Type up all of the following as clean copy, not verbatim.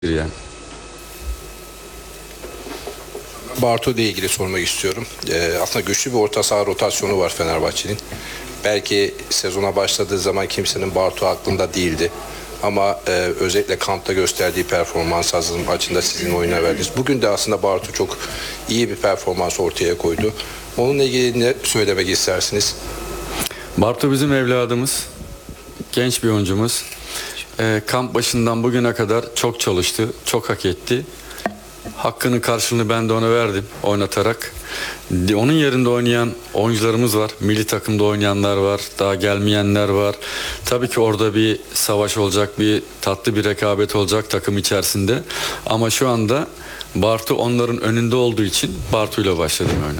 yani. Bartu ile ilgili sormak istiyorum. Aslında güçlü bir orta saha rotasyonu var Fenerbahçe'nin. Belki sezona başladığı zaman kimsenin Bartu aklında değildi. Ama özellikle kampta gösterdiği performans hazırlık maçında sizin oyuna verdiniz. Bugün de aslında Bartu çok iyi bir performans ortaya koydu. Onunla ilgili ne söylemek istersiniz? Bartu bizim evladımız. Genç bir oyuncumuz. Kamp başından bugüne kadar çok çalıştı. Çok hak etti. Hakkının karşılığını ben de ona verdim oynatarak. Onun yerinde oynayan oyuncularımız var. Milli takımda oynayanlar var. Daha gelmeyenler var. Tabii ki orada bir savaş olacak. Bir tatlı bir rekabet olacak takım içerisinde. Ama şu anda Bartu onların önünde olduğu için Bartu ile başladım oyuna.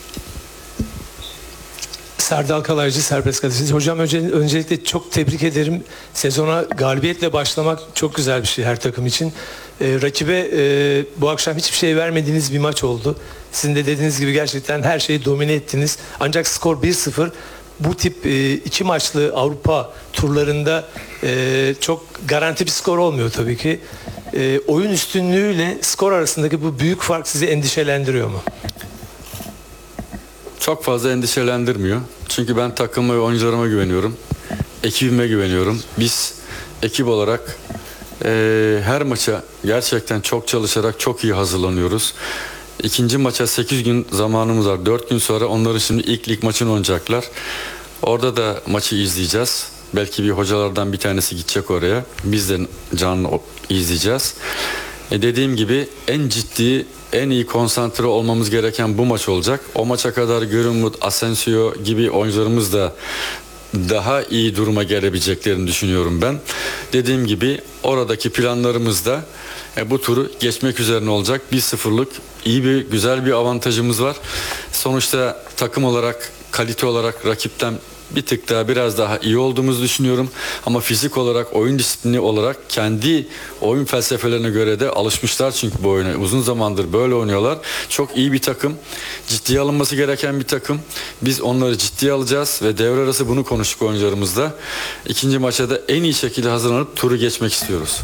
Serdal Kalaycı, Serbest Gazetesi. Hocam öncelikle çok tebrik ederim. Sezona galibiyetle başlamak çok güzel bir şey her takım için. Rakibe bu akşam hiçbir şey vermediğiniz bir maç oldu. Sizin de dediğiniz gibi gerçekten her şeyi domine ettiniz. Ancak skor 1-0. Bu tip iki maçlı Avrupa turlarında çok garanti bir skor olmuyor tabii ki. Oyun üstünlüğüyle skor arasındaki bu büyük fark sizi endişelendiriyor mu? Çok fazla endişelendirmiyor. Çünkü ben takıma ve oyuncularıma güveniyorum. Ekibime güveniyorum. Biz ekip olarak her maça gerçekten çok çalışarak çok iyi hazırlanıyoruz. İkinci maça 8 gün zamanımız var. 4 gün sonra onların şimdi ilk lig maçını oynayacaklar. Orada da maçı izleyeceğiz. Belki bir hocalardan bir tanesi gidecek oraya. Biz de canlı izleyeceğiz. Dediğim gibi en ciddi, en iyi konsantre olmamız gereken bu maç olacak. O maça kadar Görünmut, Asensio gibi oyuncularımız da daha iyi duruma gelebileceklerini düşünüyorum ben. Dediğim gibi oradaki planlarımız da bu turu geçmek üzerine olacak. 1-0'lık iyi bir, güzel bir avantajımız var. Sonuçta takım olarak, kalite olarak rakipten bir tık daha biraz daha iyi olduğumuzu düşünüyorum. Ama fizik olarak, oyun disiplini olarak kendi oyun felsefelerine göre de alışmışlar çünkü bu oyuna. Uzun zamandır böyle oynuyorlar. Çok iyi bir takım. Ciddiye alınması gereken bir takım. Biz onları ciddiye alacağız ve devre arası bunu konuştuk oyuncularımızla. İkinci maça da en iyi şekilde hazırlanıp turu geçmek istiyoruz.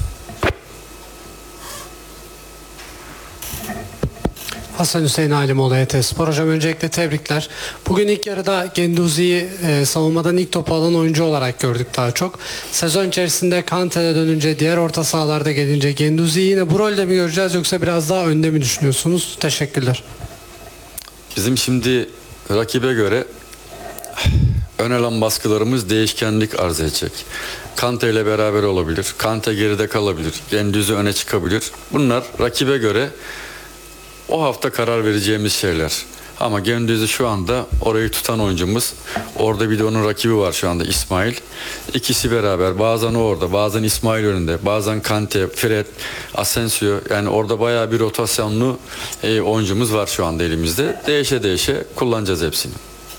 Hasan Hüseyin Alimoğlu, ETSpor. Hocam öncelikle tebrikler. Bugün ilk yarıda Genduzi'yi savunmadan ilk topu alan oyuncu olarak gördük daha çok. Sezon içerisinde Kante'de dönünce, diğer orta sahalarda gelince Genduzi'yi yine bu rolde mi göreceğiz yoksa biraz daha önde mi düşünüyorsunuz? Teşekkürler. Bizim şimdi rakibe göre ön alan baskılarımız değişkenlik arz edecek. Kante ile beraber olabilir. Kante geride kalabilir. Genduzi öne çıkabilir. Bunlar rakibe göre o hafta karar vereceğimiz şeyler. Ama Genduzi şu anda orayı tutan oyuncumuz. Orada bir de onun rakibi var şu anda, İsmail. İkisi beraber. Bazen o orada, bazen İsmail önünde, bazen Kante, Fred, Asensio. Yani orada bayağı bir rotasyonlu oyuncumuz var şu anda elimizde. Değişe değişe kullanacağız hepsini.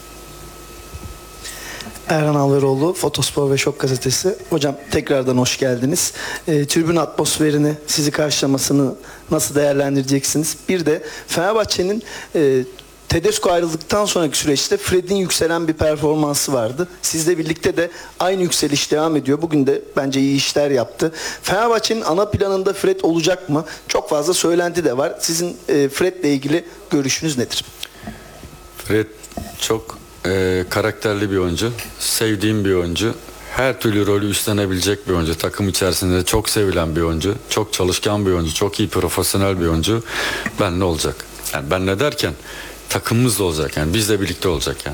Erhan Avlaroğlu, Fotospor ve Şok Gazetesi. Hocam tekrardan hoş geldiniz. Tribün atmosferini, sizi karşılamasını nasıl değerlendireceksiniz? Bir de Fenerbahçe'nin Tedesco ayrıldıktan sonraki süreçte Fred'in yükselen bir performansı vardı. Sizle birlikte de aynı yükseliş devam ediyor. Bugün de bence iyi işler yaptı. Fenerbahçe'nin ana planında Fred olacak mı? Çok fazla söylenti de var. Sizin Fred'le ilgili görüşünüz nedir? Fred çok karakterli bir oyuncu, sevdiğim bir oyuncu, her türlü rolü üstlenebilecek bir oyuncu, takım içerisinde çok sevilen bir oyuncu, çok çalışkan bir oyuncu, çok iyi profesyonel bir oyuncu. Benle olacak. Yani benle derken takımımızla olacak, yani bizle birlikte olacak yani.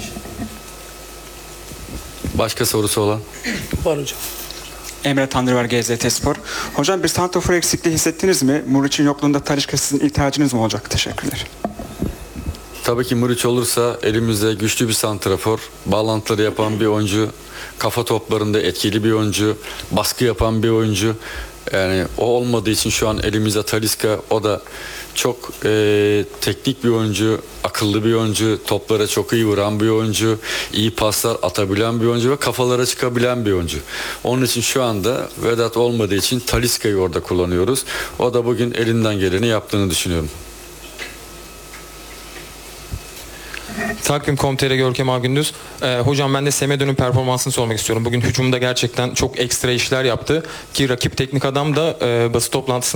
Başka sorusu olan? Var hocam. Emre Tanrıver, GZT Spor. Hocam bir santrafor eksikliği hissettiniz mi? Muriç'in yokluğunda Talisca sizin ihtiyacınız mı olacak? Teşekkürler. Tabii ki Muriç olursa elimizde güçlü bir santrafor, bağlantıları yapan bir oyuncu, kafa toplarında etkili bir oyuncu, baskı yapan bir oyuncu. Yani o olmadığı için şu an elimizde Talisca, o da çok teknik bir oyuncu, akıllı bir oyuncu, toplara çok iyi vuran bir oyuncu, iyi paslar atabilen bir oyuncu ve kafalara çıkabilen bir oyuncu. Onun için şu anda Vedat olmadığı için Talisca'yı orada kullanıyoruz. O da bugün elinden geleni yaptığını düşünüyorum. Takvim.com.tr Görkem Ağgündüz. Hocam ben de Semedo'nun performansını sormak istiyorum. Bugün hücumda gerçekten çok ekstra işler yaptı. Ki rakip teknik adam da basın toplantısında